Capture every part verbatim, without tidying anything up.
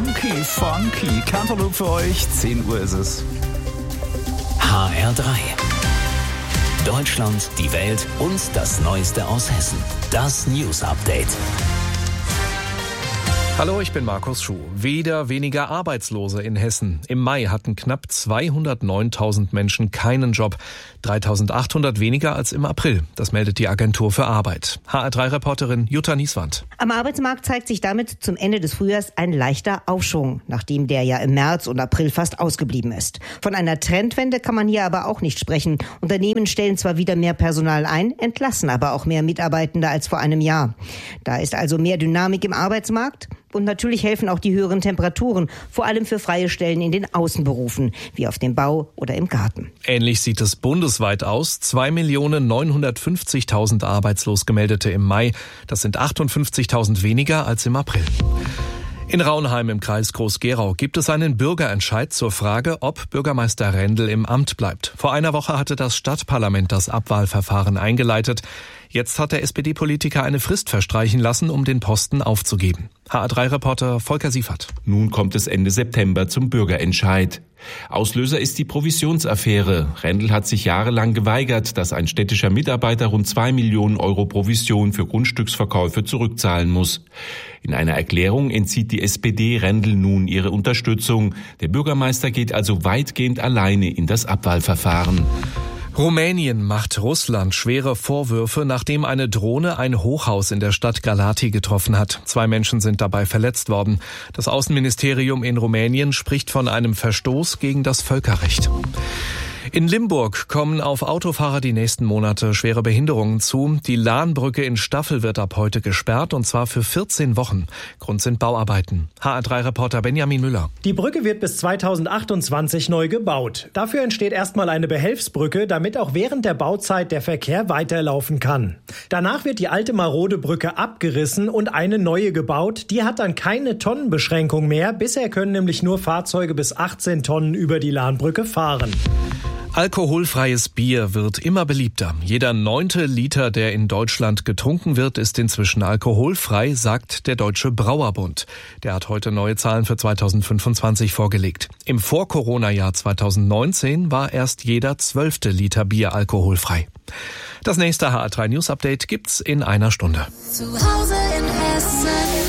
Funky, funky. Cantaloupe für euch. zehn Uhr ist es. H R drei. Deutschland, die Welt und das Neueste aus Hessen. Das News Update. Hallo, ich bin Markus Schuh. Wieder weniger Arbeitslose in Hessen. Im Mai hatten knapp zweihundertneuntausend Menschen keinen Job. dreitausendachthundert weniger als im April. Das meldet die Agentur für Arbeit. H R drei Reporterin Jutta Nieswand. Am Arbeitsmarkt zeigt sich damit zum Ende des Frühjahrs ein leichter Aufschwung, nachdem der ja im März und April fast ausgeblieben ist. Von einer Trendwende kann man hier aber auch nicht sprechen. Unternehmen stellen zwar wieder mehr Personal ein, entlassen aber auch mehr Mitarbeitende als vor einem Jahr. Da ist also mehr Dynamik im Arbeitsmarkt. Und natürlich helfen auch die höheren Temperaturen, vor allem für freie Stellen in den Außenberufen, wie auf dem Bau oder im Garten. Ähnlich sieht es bundesweit aus. zwei Millionen neunhundertfünfzigtausend arbeitslos gemeldete im Mai. Das sind achtundfünfzigtausend weniger als im April. In Raunheim im Kreis Groß-Gerau gibt es einen Bürgerentscheid zur Frage, ob Bürgermeister Rendel im Amt bleibt. Vor einer Woche hatte das Stadtparlament das Abwahlverfahren eingeleitet. Jetzt hat der S P D-Politiker eine Frist verstreichen lassen, um den Posten aufzugeben. H R drei Reporter Volker Siefert. Nun kommt es Ende September zum Bürgerentscheid. Auslöser ist die Provisionsaffäre. Rendel hat sich jahrelang geweigert, dass ein städtischer Mitarbeiter rund zwei Millionen Euro Provision für Grundstücksverkäufe zurückzahlen muss. In einer Erklärung entzieht die S P D Rendel nun ihre Unterstützung. Der Bürgermeister geht also weitgehend alleine in das Abwahlverfahren. Rumänien macht Russland schwere Vorwürfe, nachdem eine Drohne ein Hochhaus in der Stadt Galati getroffen hat. Zwei Menschen sind dabei verletzt worden. Das Außenministerium in Rumänien spricht von einem Verstoß gegen das Völkerrecht. In Limburg kommen auf Autofahrer die nächsten Monate schwere Behinderungen zu. Die Lahnbrücke in Staffel wird ab heute gesperrt, und zwar für vierzehn Wochen. Grund sind Bauarbeiten. H R drei Reporter Benjamin Müller. Die Brücke wird bis zweitausendachtundzwanzig neu gebaut. Dafür entsteht erstmal eine Behelfsbrücke, damit auch während der Bauzeit der Verkehr weiterlaufen kann. Danach wird die alte marode Brücke abgerissen und eine neue gebaut. Die hat dann keine Tonnenbeschränkung mehr. Bisher können nämlich nur Fahrzeuge bis achtzehn Tonnen über die Lahnbrücke fahren. Alkoholfreies Bier wird immer beliebter. Jeder neunte Liter, der in Deutschland getrunken wird, ist inzwischen alkoholfrei, sagt der Deutsche Brauerbund. Der hat heute neue Zahlen für zweitausendfünfundzwanzig vorgelegt. Im Vor-Corona-Jahr zweitausendneunzehn war erst jeder zwölfte Liter Bier alkoholfrei. Das nächste H R drei News Update gibt's in einer Stunde. Zu Hause in Hessen.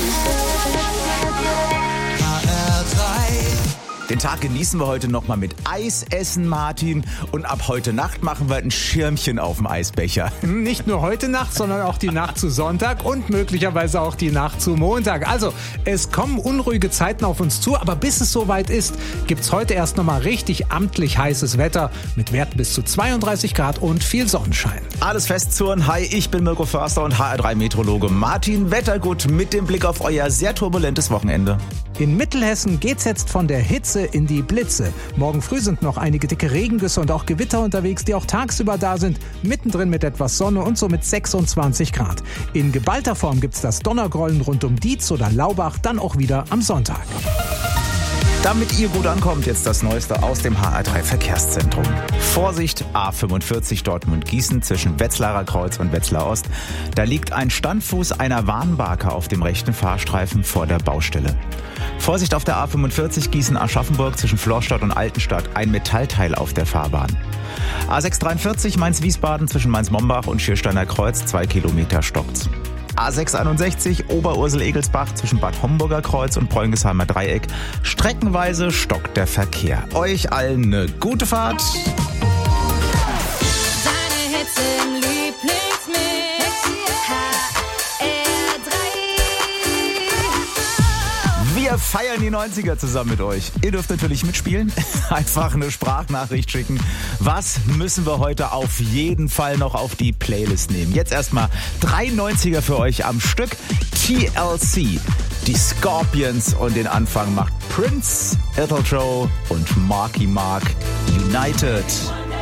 Den Tag genießen wir heute nochmal mit Eisessen, Martin. Und ab heute Nacht machen wir ein Schirmchen auf dem Eisbecher. Nicht nur heute Nacht, sondern auch die Nacht zu Sonntag und möglicherweise auch die Nacht zu Montag. Also, es kommen unruhige Zeiten auf uns zu, aber bis es soweit ist, gibt's heute erst nochmal richtig amtlich heißes Wetter mit Werten bis zu zweiunddreißig Grad und viel Sonnenschein. Alles festzurren. Hi, ich bin Mirko Förster und H R drei Meteorologe Martin Wettergut mit dem Blick auf euer sehr turbulentes Wochenende. In Mittelhessen geht's jetzt von der Hitze in die Blitze. Morgen früh sind noch einige dicke Regengüsse und auch Gewitter unterwegs, die auch tagsüber da sind. Mittendrin mit etwas Sonne und somit sechsundzwanzig Grad. In geballter Form gibt's das Donnergrollen rund um Dietz oder Laubach dann auch wieder am Sonntag. Damit ihr gut ankommt, jetzt das Neueste aus dem H R drei Verkehrszentrum. Vorsicht, A fünfundvierzig Dortmund-Gießen zwischen Wetzlarer Kreuz und Wetzlar Ost. Da liegt ein Standfuß einer Warnbarke auf dem rechten Fahrstreifen vor der Baustelle. Vorsicht auf der A fünfundvierzig Gießen-Aschaffenburg zwischen Florstadt und Altenstadt. Ein Metallteil auf der Fahrbahn. A sechshundertdreiundvierzig Mainz-Wiesbaden zwischen Mainz-Mombach und Schiersteiner Kreuz. Zwei Kilometer stockt's. A sechshunderteinundsechzig Oberursel-Egelsbach zwischen Bad Homburger Kreuz und Preungesheimer Dreieck. Streckenweise stockt der Verkehr. Euch allen eine gute Fahrt. Deine Hitze im Lieblingsmix. H R drei. Wir feiern die neunziger zusammen mit euch. Ihr dürft natürlich mitspielen. Einfach eine Sprachnachricht schicken. Was müssen wir heute auf jeden Fall noch auf die Playlist nehmen? Jetzt erstmal drei neunziger für euch am Stück. T L C, die Scorpions, und den Anfang macht Prince, Ethel Joe und Marky Mark. United.